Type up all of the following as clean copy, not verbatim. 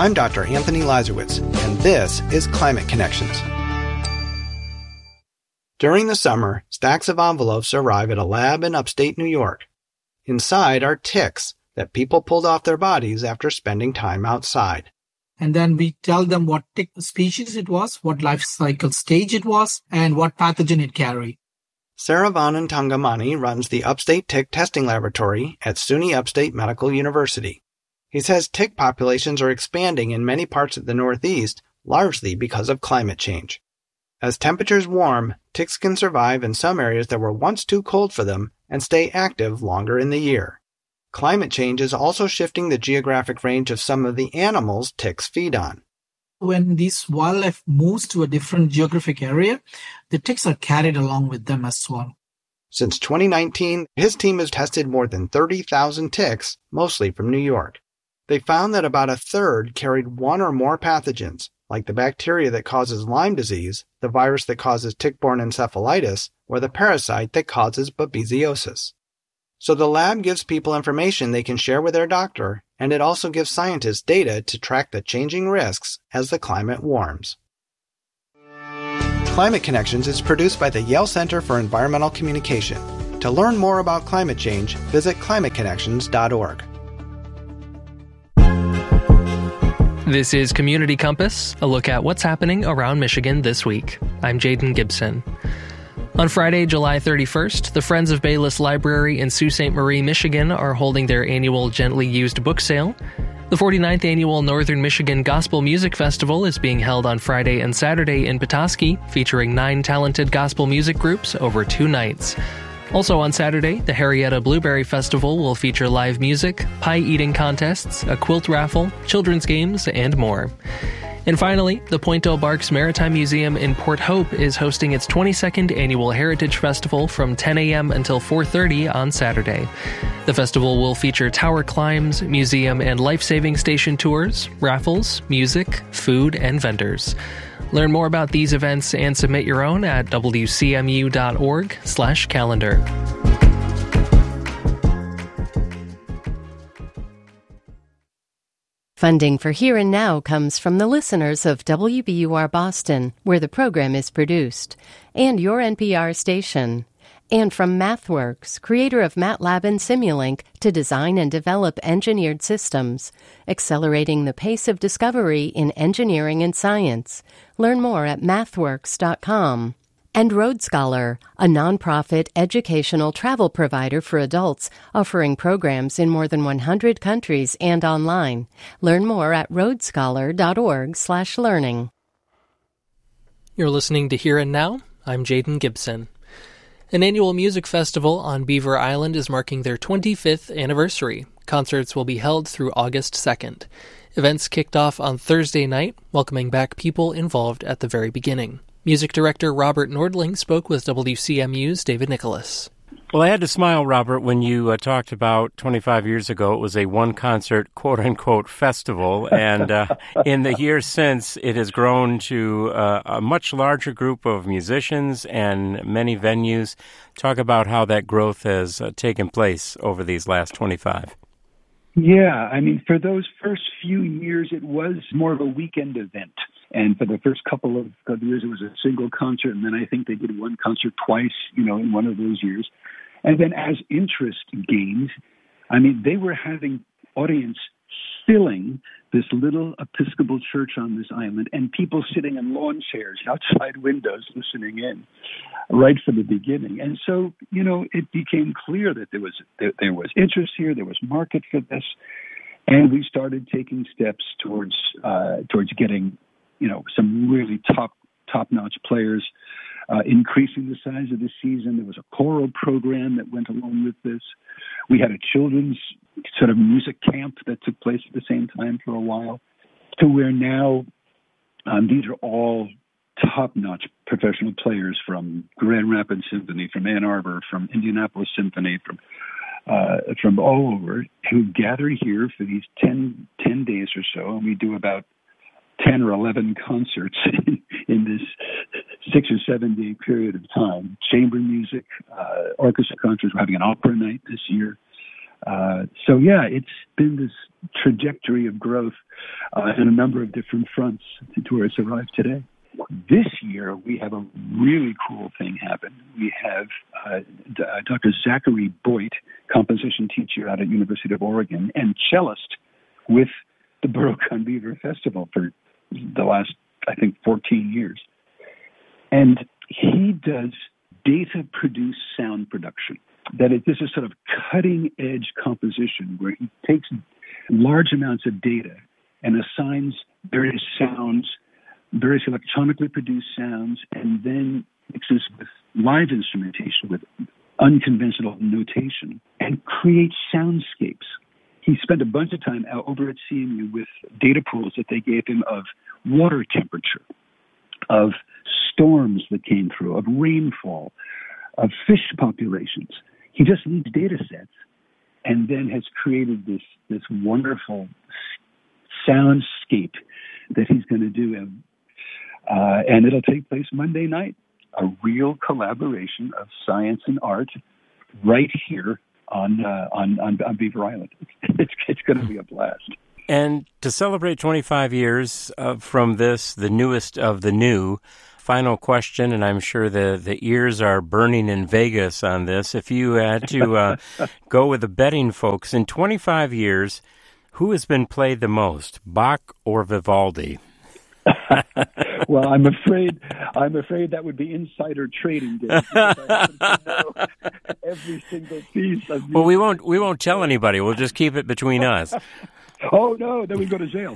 I'm Dr. Anthony Lazarowitz, and this is Climate Connections. During the summer, stacks of envelopes arrive at a lab in upstate New York. Inside are ticks that people pulled off their bodies after spending time outside. And then we tell them what tick species it was, what life cycle stage it was, and what pathogen it carried. Saravanan Tangamani runs the Upstate Tick Testing Laboratory at SUNY Upstate Medical University. He says tick populations are expanding in many parts of the Northeast, largely because of climate change. As temperatures warm, ticks can survive in some areas that were once too cold for them and stay active longer in the year. Climate change is also shifting the geographic range of some of the animals ticks feed on. When this wildlife moves to a different geographic area, the ticks are carried along with them as well. Since 2019, his team has tested more than 30,000 ticks, mostly from New York. They found that about a third carried one or more pathogens, like the bacteria that causes Lyme disease, the virus that causes tick-borne encephalitis, or the parasite that causes babesiosis. So the lab gives people information they can share with their doctor, and it also gives scientists data to track the changing risks as the climate warms. Climate Connections is produced by the Yale Center for Environmental Communication. To learn more about climate change, visit climateconnections.org. This is Community Compass, a look at what's happening around Michigan this week. I'm Jaden Gibson. On Friday, July 31st, the Friends of Bayless Library in Sault Ste. Marie, Michigan are holding their annual Gently Used book sale. The 49th annual Northern Michigan Gospel Music Festival is being held on Friday and Saturday in Petoskey, featuring 9 talented gospel music groups over 2 nights. Also on Saturday, the Harrietta Blueberry Festival will feature live music, pie-eating contests, a quilt raffle, children's games, and more. And finally, the Pointe-aux-Barques Maritime Museum in Port Hope is hosting its 22nd annual Heritage Festival from 10 a.m. until 4:30 on Saturday. The festival will feature tower climbs, museum and life-saving station tours, raffles, music, food, and vendors. Learn more about these events and submit your own at wcmu.org/calendar. Funding for Here and Now comes from the listeners of WBUR Boston, where the program is produced, and your NPR station. And from MathWorks, creator of MATLAB and Simulink, to design and develop engineered systems, accelerating the pace of discovery in engineering and science. Learn more at mathworks.com. And Road Scholar, a nonprofit educational travel provider for adults, offering programs in more than 100 countries and online. Learn more at roadscholar.org/learning. You're listening to Here and Now. I'm Jaden Gibson. An annual music festival on Beaver Island is marking their 25th anniversary. Concerts will be held through August 2nd. Events kicked off on Thursday night, welcoming back people involved at the very beginning. Music director Robert Nordling spoke with WCMU's David Nicholas. Well, I had to smile, Robert, when you talked about 25 years ago, it was a one-concert, quote-unquote, festival, and in the years since, it has grown to a much larger group of musicians and many venues. Talk about how that growth has taken place over these last 25. Yeah, I mean, for those first few years, it was more of a weekend event. And for the first couple of years, it was a single concert, and then I think they did one concert twice, in one of those years. And then as interest gained, I mean, they were having audience filling this little Episcopal church on this island and people sitting in lawn chairs outside windows listening in right from the beginning. And so, it became clear that there was interest here, there was market for this, and we started taking steps towards getting, some really top-notch players, increasing the size of the season. There was a choral program that went along with this. We had a children's sort of music camp that took place at the same time for a while, to where now these are all top-notch professional players from Grand Rapids Symphony, from Ann Arbor, from Indianapolis Symphony, from all over, who gather here for these 10 days or so, and we do about 10 or 11 concerts in this 6 or 7 day period of time. Chamber music, orchestra concerts. We're having an opera night this year. It's been this trajectory of growth in a number of different fronts to where it's arrived today. This year, we have a really cool thing happen. We have Dr. Zachary Boyd, composition teacher out at University of Oregon and cellist with the Baroque on Beaver Festival for the last, 14 years. And he does data-produced sound production. This is sort of cutting-edge composition where he takes large amounts of data and assigns various sounds, various electronically produced sounds, and then mixes with live instrumentation, with unconventional notation, and creates soundscapes. He spent a bunch of time out over at CMU with data pools that they gave him of water temperature, of storms that came through, of rainfall, of fish populations. He just needs data sets and then has created this wonderful soundscape that he's going to do. And it'll take place Monday night, a real collaboration of science and art right here on Beaver Island. It's going to be a blast. And to celebrate 25 years from this, the newest of the new, final question, and I'm sure the ears are burning in Vegas on this. If you had to go with the betting folks, in 25 years, who has been played the most, Bach or Vivaldi? Well, I'm afraid that would be insider trading, Dave. I happen to know every single piece of music. Well, we won't tell anybody. We'll just keep it between us. Oh no, then we go to jail.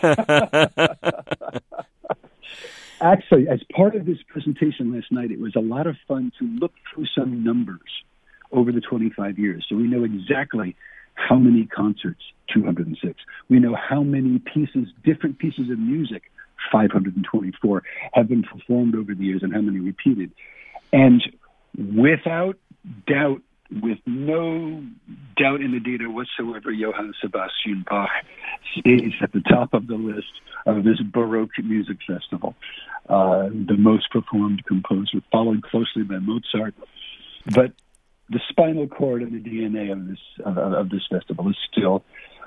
Actually, as part of this presentation last night, it was a lot of fun to look through some numbers over the 25 years. So we know exactly how many concerts, 206. We know how many different pieces of music, 524, have been performed over the years and how many repeated. And without doubt, with no doubt in the data whatsoever, Johann Sebastian Bach stays at the top of the list of this Baroque music festival. The most performed composer, followed closely by Mozart. But the spinal cord and the DNA of this festival is still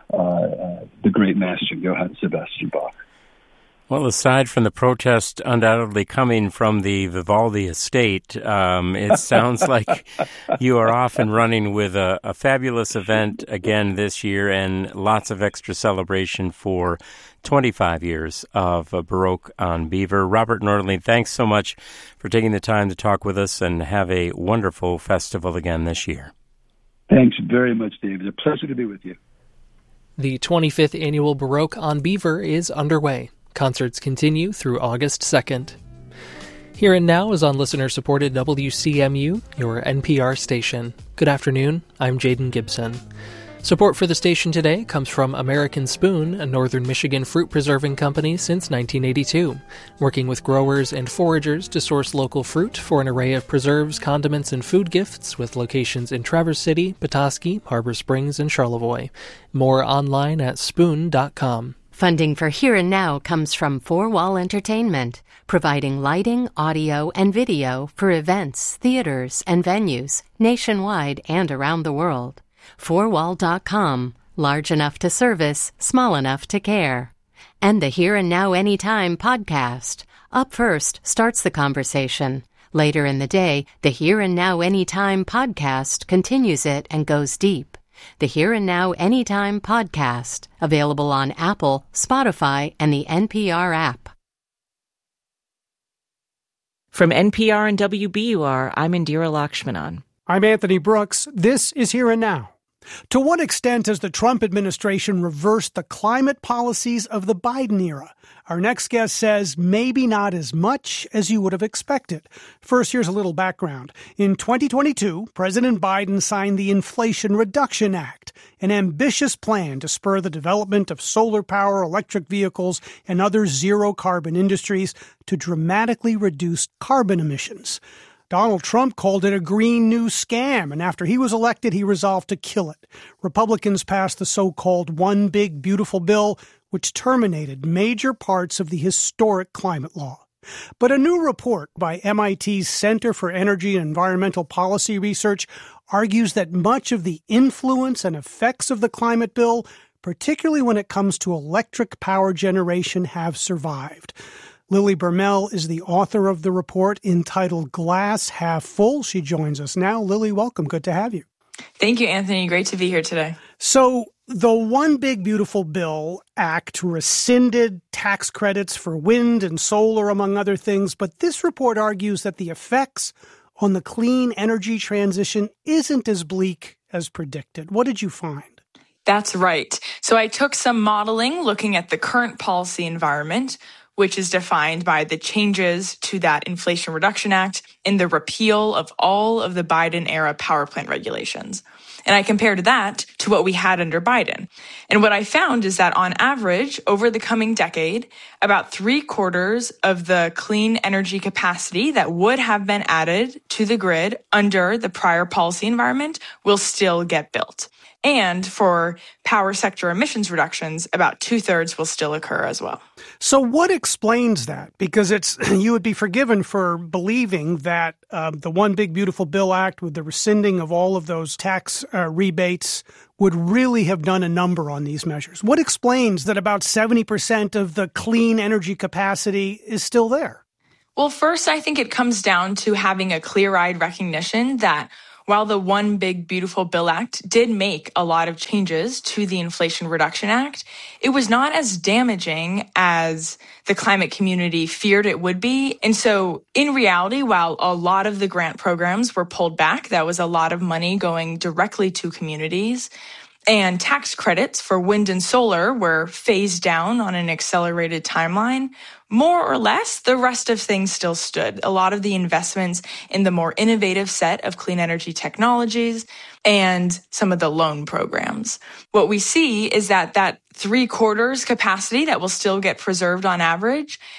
the great master, Johann Sebastian Bach. Well, aside from the protest undoubtedly coming from the Vivaldi estate, it sounds like you are off and running with a fabulous event again this year and lots of extra celebration for 25 years of Baroque on Beaver. Robert Nordling, thanks so much for taking the time to talk with us, and have a wonderful festival again this year. Thanks very much, Dave. It's a pleasure to be with you. The 25th Annual Baroque on Beaver is underway. Concerts continue through August 2nd. Here and Now is on listener-supported WCMU, your NPR station. Good afternoon, I'm Jaden Gibson. Support for the station today comes from American Spoon, a northern Michigan fruit preserving company since 1982, working with growers and foragers to source local fruit for an array of preserves, condiments, and food gifts with locations in Traverse City, Petoskey, Harbor Springs, and Charlevoix. More online at spoon.com. Funding for Here and Now comes from Four Wall Entertainment, providing lighting, audio, and video for events, theaters, and venues nationwide and around the world. Fourwall.com, large enough to service, small enough to care. And the Here and Now Anytime podcast. Up first starts the conversation. Later in the day, the Here and Now Anytime podcast continues it and goes deep. The Here and Now Anytime podcast, available on Apple, Spotify, and the NPR app. From NPR and WBUR, I'm Indira Lakshmanan. I'm Anthony Brooks. This is Here and Now. To what extent has the Trump administration reversed the climate policies of the Biden era? Our next guest says maybe not as much as you would have expected. First, here's a little background. In 2022, President Biden signed the Inflation Reduction Act, an ambitious plan to spur the development of solar power, electric vehicles, and other zero-carbon industries to dramatically reduce carbon emissions. Donald Trump called it a Green New Scam, and after he was elected, he resolved to kill it. Republicans passed the so-called One Big Beautiful Bill, which terminated major parts of the historic climate law. But a new report by MIT's Center for Energy and Environmental Policy Research argues that much of the influence and effects of the climate bill, particularly when it comes to electric power generation, have survived. Lily Bermel is the author of the report entitled Glass Half Full. She joins us now. Lily, welcome. Good to have you. Thank you, Anthony. Great to be here today. So the One Big Beautiful Bill Act rescinded tax credits for wind and solar, among other things. But this report argues that the effects on the clean energy transition isn't as bleak as predicted. What did you find? That's right. So I took some modeling looking at the current policy environment, which is defined by the changes to that Inflation Reduction Act and the repeal of all of the Biden-era power plant regulations. And I compared that to what we had under Biden. And what I found is that on average, over the coming decade, about 3/4 of the clean energy capacity that would have been added to the grid under the prior policy environment will still get built. And for power sector emissions reductions, about 2/3 will still occur as well. So what explains that? Because you would be forgiven for believing that the One Big Beautiful Bill Act, with the rescinding of all of those tax rebates, would really have done a number on these measures. What explains that about 70% of the clean energy capacity is still there? Well, first, I think it comes down to having a clear-eyed recognition that while the One Big Beautiful Bill Act did make a lot of changes to the Inflation Reduction Act, it was not as damaging as the climate community feared it would be. And so in reality, while a lot of the grant programs were pulled back, that was a lot of money going directly to communities, and tax credits for wind and solar were phased down on an accelerated timeline, more or less, the rest of things still stood. A lot of the investments in the more innovative set of clean energy technologies and some of the loan programs. What we see is that 3/4 capacity that will still get preserved on average